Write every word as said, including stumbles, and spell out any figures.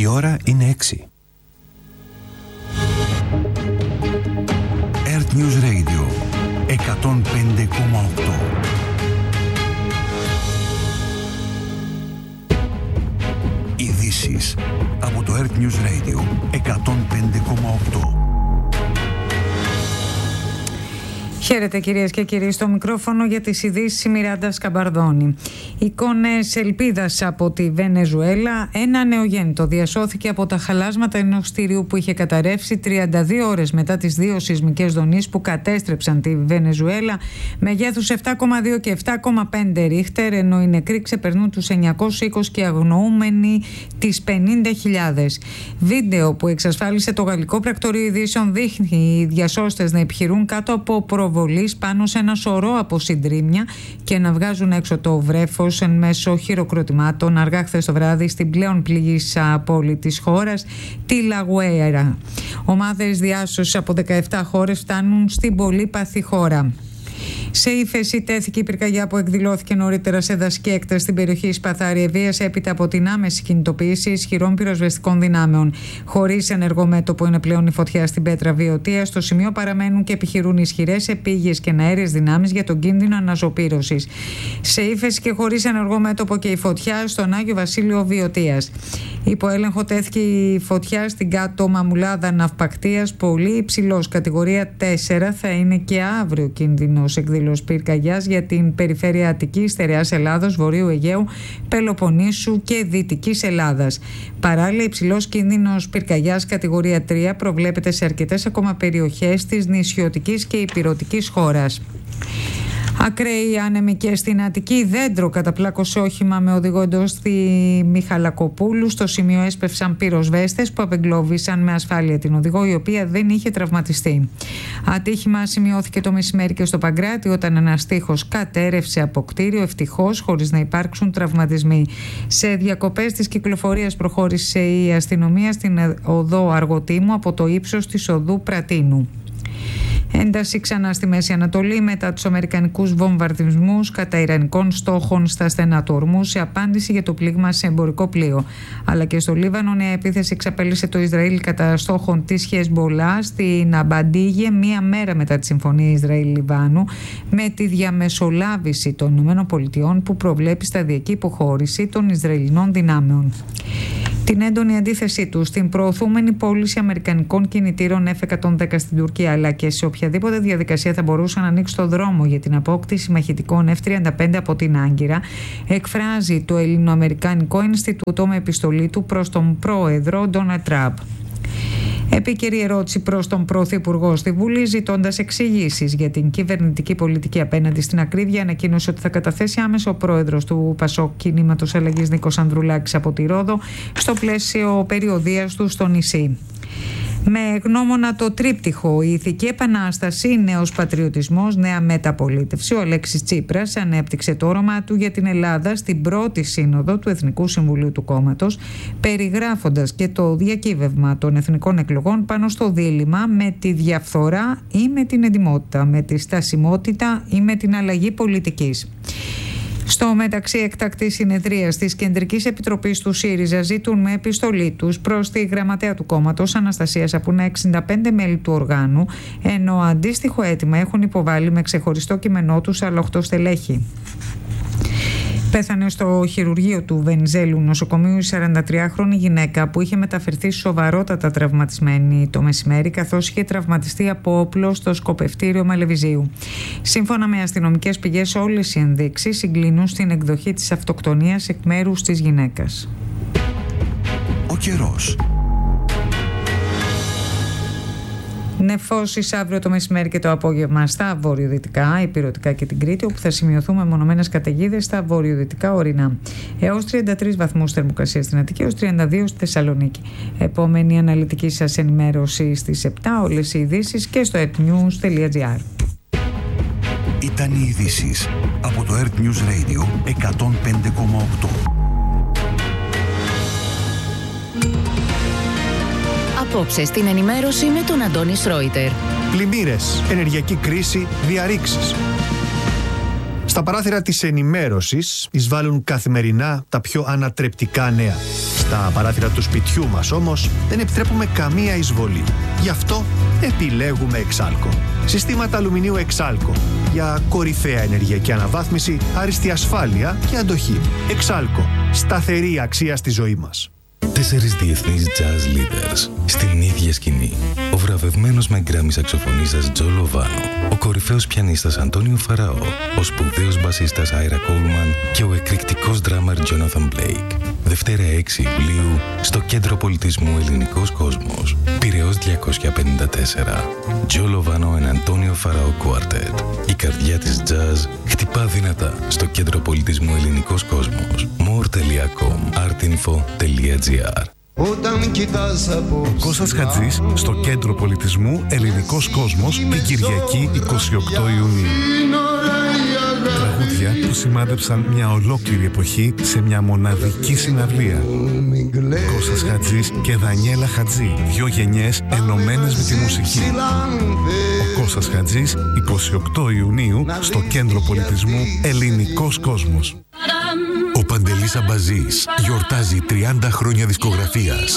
Η ώρα είναι έξι. Earth News Radio εκατόν πέντε κόμμα οκτώ. Ειδήσεις από το Earth News Radio εκατόν πέντε κόμμα οκτώ. Χαίρετε κυρίες και κύριοι, στο μικρόφωνο για τις ειδήσεις η Μιράντα Σκαμπαρδόνη. Εικόνες ελπίδας από τη Βενεζουέλα. Ένα νεογέννητο διασώθηκε από τα χαλάσματα ενός κτηρίου που είχε καταρρεύσει τριάντα δύο ώρες μετά τις δύο σεισμικές δονήσεις που κατέστρεψαν τη Βενεζουέλα, μεγέθους επτά κόμμα δύο και επτά κόμμα πέντε ρίχτερ, ενώ οι νεκροί ξεπερνούν τους εννιακόσιους είκοσι και αγνοούμενοι τις πενήντα χιλιάδες. Βίντεο που εξασφάλισε το γαλλικό πρακτορείο ειδήσεων δείχνει οι διασώστες να επιχειρούν κάτω από προβολής πάνω σε ένα σωρό από συντρίμμια και να βγάζουν έξω το βρέφος εν μέσω χειροκροτημάτων αργά χθες το βράδυ στην πλέον πληγήσα πόλη της χώρας, τη Λαγουέρα. Ομάδες διάσωσης από δεκαεπτά χώρες φτάνουν στην πολύπαθη χώρα. Σε ύφεση τέθηκε η πυρκαγιά που εκδηλώθηκε νωρίτερα σε δασική έκταση στην περιοχή Σπαθάρη-Ευβοίας έπειτα από την άμεση κινητοποίηση ισχυρών πυροσβεστικών δυνάμεων. Χωρίς ενεργό μέτωπο είναι πλέον η φωτιά στην Πέτρα Βιωτία. Στο σημείο παραμένουν και επιχειρούν ισχυρές επίγειες και αέριες δυνάμεις για τον κίνδυνο αναζωπήρωσης. Σε ύφεση και χωρίς ενεργό μέτωπο και η φωτιά στον Άγιο Βασίλειο Βιωτίας. Υπό έλεγχο τέθηκε η φωτιά στην κάτω μαμουλάδα ναυπακτίας, πολύ υψηλός, κατηγορία τέσσερα. Θα είναι και αύριο κίνδυνος εκδήλωση πυρκαγιάς για την περιφέρεια Αττικής, Στερεάς Ελλάδος, Βορείου Αιγαίου, Πελοποννήσου και Δυτικής Ελλάδας. Παράλληλα, υψηλός κίνδυνος πυρκαγιάς κατηγορία τρία προβλέπεται σε αρκετές ακόμα περιοχές της νησιωτικής και ηπειρωτικής χώρας. Ακραίοι άνεμοι και στην Αττική. Δέντρο καταπλάκωσε όχημα με οδηγό εντός στη Μιχαλακοπούλου. Στο σημείο έσπευσαν πυροσβέστες που απεγκλώβησαν με ασφάλεια την οδηγό, η οποία δεν είχε τραυματιστεί. Ατύχημα σημειώθηκε το μεσημέρι και στο Παγκράτη όταν ένας τοίχος κατέρευσε από κτίριο, ευτυχώς χωρίς να υπάρξουν τραυματισμοί. Σε διακοπές της κυκλοφορίας προχώρησε η αστυνομία στην οδό Αργοτήμου από το ύψος της οδού Πρατίνου. Ένταση ξανά στη Μέση Ανατολή μετά τους αμερικανικούς βομβαρδισμούς κατά ιρανικών στόχων στα στενά του Ορμού σε απάντηση για το πλήγμα σε εμπορικό πλοίο. Αλλά και στο Λίβανο νέα επίθεση εξαπέλυσε το Ισραήλ κατά στόχων της Χεσμολάχ στην Αμπαντίγε μία μέρα μετά τη συμφωνία Ισραήλ-Λιβάνου με τη διαμεσολάβηση των ΗΠΑ που προβλέπει σταδιακή υποχώρηση των Ισραηλινών δυνάμεων. Την έντονη αντίθεσή του στην προωθούμενη πώληση αμερικανικών κινητήρων εφ εκατόν δέκα στην Τουρκία, αλλά και σε οποιαδήποτε διαδικασία θα μπορούσαν να ανοίξει το δρόμο για την απόκτηση μαχητικών εφ τριάντα πέντε από την Άγκυρα, εκφράζει το Ελληνοαμερικανικό Ινστιτούτο με επιστολή του προς τον πρόεδρο Ντόναλντ Τραμπ. Επίκαιρη ερώτηση προς τον Πρωθυπουργό στη Βουλή, ζητώντας εξηγήσεις για την κυβερνητική πολιτική απέναντι στην ακρίβεια, ανακοίνωσε ότι θα καταθέσει άμεσα ο πρόεδρος του Πασόκ Κινήματος Αλλαγής Νίκος Ανδρουλάκης από τη Ρόδο στο πλαίσιο περιοδείας του στο νησί. Με γνώμονα το τρίπτυχο η ηθική επανάσταση, νέος πατριωτισμός, νέα μεταπολίτευση, ο Αλέξης Τσίπρας ανέπτυξε το όραμά του για την Ελλάδα στην πρώτη σύνοδο του Εθνικού Συμβουλίου του κόμματος, περιγράφοντας και το διακύβευμα των εθνικών εκλογών πάνω στο δίλημμα με τη διαφθορά ή με την εντιμότητα, με τη στασιμότητα ή με την αλλαγή πολιτικής. Στο μεταξύ, εκτακτή συνεδρία της Κεντρικής Επιτροπής του ΣΥΡΙΖΑ ζητούν με επιστολή τους προς τη γραμματέα του κόμματος Αναστασία Σαπουνά εξήντα πέντε μέλη του οργάνου, ενώ αντίστοιχο αίτημα έχουν υποβάλει με ξεχωριστό κείμενό τους άλλα οκτώ στελέχη. Πέθανε στο χειρουργείο του Βενιζέλου νοσοκομείου η σαραντατριάχρονη γυναίκα που είχε μεταφερθεί σοβαρότατα τραυματισμένη το μεσημέρι, καθώς είχε τραυματιστεί από όπλο στο σκοπευτήριο Μαλεβιζίου. Σύμφωνα με αστυνομικές πηγές, όλες οι ενδείξεις συγκλίνουν στην εκδοχή της αυτοκτονίας εκ μέρους της γυναίκας. Ο καιρός. Νεφώσεις αύριο το μεσημέρι και το απόγευμα στα βορειοδυτικά, ηπειρωτικά και την Κρήτη, όπου θα σημειωθούν μεμονωμένες καταιγίδες στα βορειοδυτικά ορεινά. Έως τριάντα τρεις βαθμούς θερμοκρασία στην Αττική, έως τριάντα δύο στη Θεσσαλονίκη. Επόμενη αναλυτική σας ενημέρωση στις επτά, όλες οι ειδήσεις και στο earth news τελεία gr. Ήταν οι ειδήσεις από το Earth News Radio εκατόν πέντε κόμμα οκτώ. Απόψε στην ενημέρωση με τον Αντώνη Σρόιτερ. Πλημμύρες, ενεργειακή κρίση, διαρρήξεις. Στα παράθυρα της ενημέρωσης εισβάλλουν καθημερινά τα πιο ανατρεπτικά νέα. Στα παράθυρα του σπιτιού μας όμως δεν επιτρέπουμε καμία εισβολή. Γι' αυτό επιλέγουμε Εξάλκο. Συστήματα αλουμινίου Εξάλκο για κορυφαία ενεργειακή αναβάθμιση, άριστη ασφάλεια και αντοχή. Εξάλκο. Σταθερή αξία στη ζωή μας. Τέσσερις διεθνείς jazz leaders στην ίδια σκηνή. Ο βραβευμένος με γκράμι σαξοφωνίστας Τζο Λοβάνο, ο κορυφαίος πιανίστας Αντώνιο Φαραώ, ο σπουδαίος μπασίστας Άιρα Κόλμαν και ο εκρηκτικός ντράμερ Τζόναθαν Μπλέικ. Δευτέρα έξι Ιουλίου στο Κέντρο Πολιτισμού Ελληνικός Κόσμος. Πειραιώς διακόσια πενήντα τέσσερα. Τζο Λοβάνο and Αντώνιο Φαραώ Quartet. Η καρδιά της jazz χτυπά δυνατά στο Κέντρο Πολιτισμού Ελληνικός Κόσμος. more τελεία com artinfo τελεία gr. Ο Κώστας Χατζής στο Κέντρο Πολιτισμού Ελληνικός Κόσμος την Κυριακή εικοστή ογδόη Ιουνίου. Τραγούδια που σημάδεψαν μια ολόκληρη εποχή σε μια μοναδική συναυλία. Κώστας Χατζής και Δανιέλα Χατζή, δύο γενιές ενωμένες με τη μουσική. Ο Κώστας Χατζής, εικοστή ογδόη Ιουνίου στο Κέντρο Πολιτισμού Ελληνικός Κόσμος. Ο Παντελής Αμπαζής γιορτάζει τριάντα χρόνια δισκογραφίας.